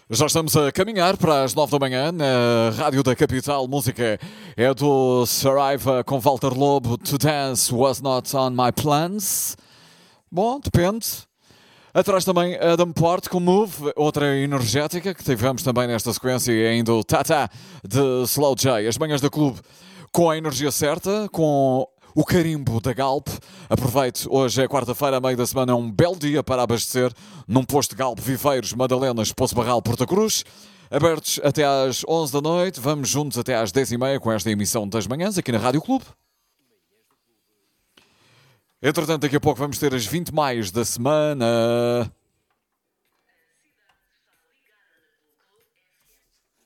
Já estamos a caminhar para as 9 da manhã na Rádio da Capital. Música é do Saraiva com Walter Lobo. To Dance Was Not On My Plans. Bom, depende. Atrás também Adam Porte com Move, outra energética que tivemos também nesta sequência, e ainda o Tata de Slow J. As manhãs da Clube com a energia certa, com o carimbo da Galp. Aproveite, hoje é quarta-feira, meio da semana, é um belo dia para abastecer num posto Galp, Viveiros, Madalenas, Poço Barral, Porta Cruz. Abertos até às 11 da noite, vamos juntos até às 10h30 com esta emissão das manhãs aqui na Rádio Clube. Entretanto, daqui a pouco vamos ter as 20 mais da semana.